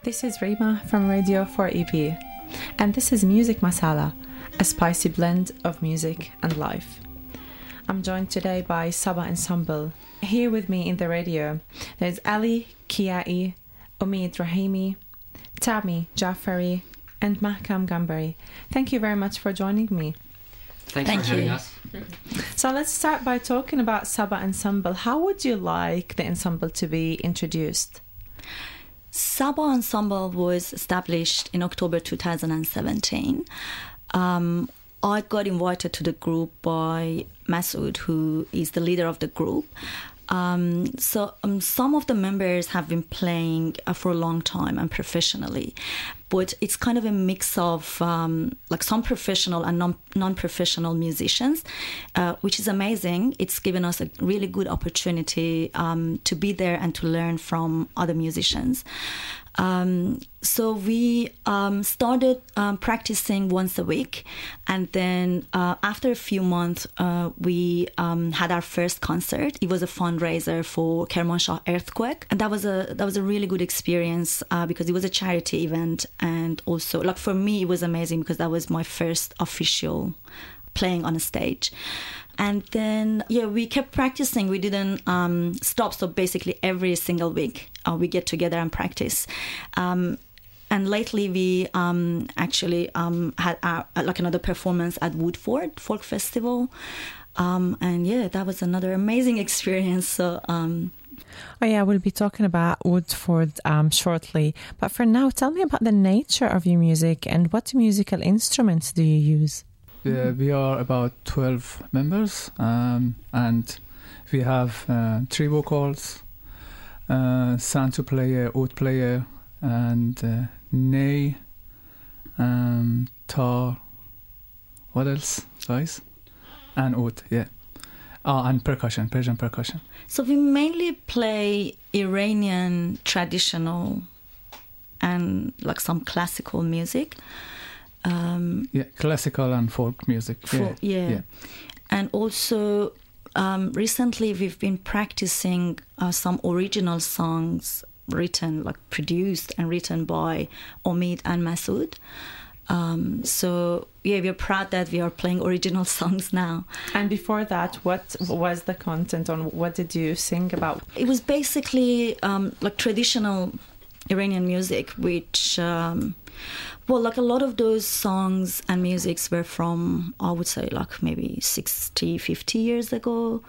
This is Rima from Radio 4EP, and this is Music Masala, a spicy blend of music and life. I'm joined today by Saba Ensemble. Here with me in the radio, there's Ali Kiai, Omid Rahimi, Tami Jafari, and Mahkam Gambari. Thank you very much for joining me. Thanks for having us. So let's start by talking about Saba Ensemble. How would you like the ensemble to be introduced? Saba Ensemble was established in October 2017. I got invited to the group by Masoud, who is the leader of the group. Some of the members have been playing for a long time and professionally, but it's kind of a mix of some professional and non-professional musicians, which is amazing. It's given us a really good opportunity to be there and to learn from other musicians. So we started practicing once a week, and then after a few months, we had our first concert. It was a fundraiser for Kermanshah earthquake, and that was a really good experience because it was a charity event, and also for me it was amazing because that was my first official playing on a stage. And then, we kept practicing. We didn't stop. So basically every single week we get together and practice. And lately we actually had another performance at Woodford Folk Festival. That was another amazing experience. So, we'll be talking about Woodford shortly. But for now, tell me about the nature of your music and what musical instruments do you use? We are about 12 members, and we have 3 vocals, santu player, oud player, and ney, tar, what else, guys? And oud, yeah. And percussion, Persian percussion. So we mainly play Iranian traditional and some classical music. Classical and folk music. Yeah. And also recently we've been practicing some original songs produced and written by Omid and Masoud. We're proud that we are playing original songs now. And before that, what was the content on what did you sing about? It was basically traditional Iranian music, which a lot of those songs and musics were from, I would say, maybe 60, 50 years ago.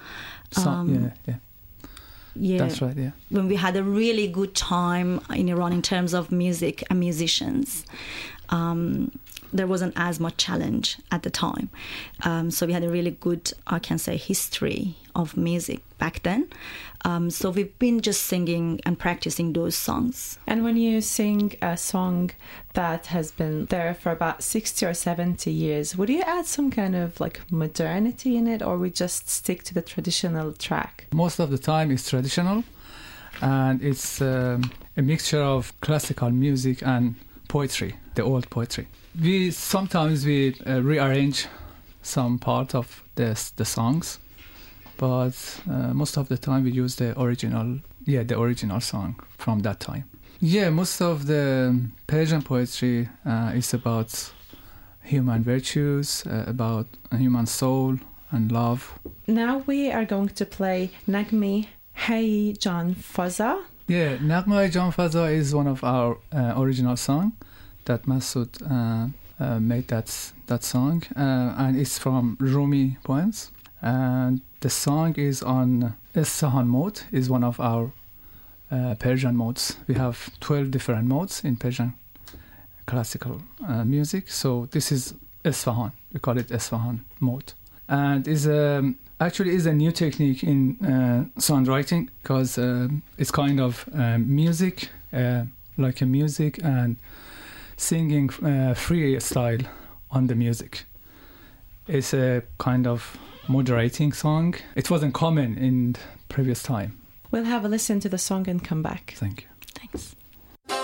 Yeah, that's right, yeah. When we had a really good time in Iran in terms of music and musicians. There wasn't as much challenge at the time. So we had a really good, I can say, history of music back then. So we've been just singing and practicing those songs. And when you sing a song that has been there for about 60 or 70 years, would you add some kind of modernity in it, or we just stick to the traditional track? Most of the time it's traditional, and it's a mixture of classical music and poetry, the old poetry. We sometimes rearrange some part of the songs, but most of the time we use the original song from that time. Most of the Persian poetry is about human virtues, about human soul and love. Now we are going to play Nagmi Hey Jan Faza. Nagmi Jan Faza is one of our original songs that Masoud made that song, and it's from Rumi poems. And the song is on Esfahan mode, is one of our Persian modes. We have 12 different modes in Persian classical music. So this is Esfahan. We call it Esfahan mode. And is a new technique in songwriting, because it's kind of music, like a music, and singing freestyle on the music. It's a kind of moderating song. It wasn't common in previous time. We'll have a listen to the song and come back. Thank you. Thanks.